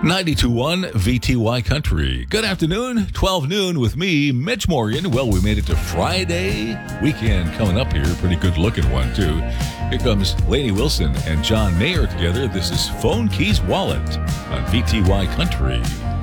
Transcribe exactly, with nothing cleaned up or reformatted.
ninety-two point one V T Y Country. Good afternoon, twelve noon with me, Mitch Morgan. Well, we made it to Friday weekend coming up here. Pretty good looking one, too. Here comes Lainey Wilson and John Mayer together. This is Phone Keys Wallet on V T Y Country.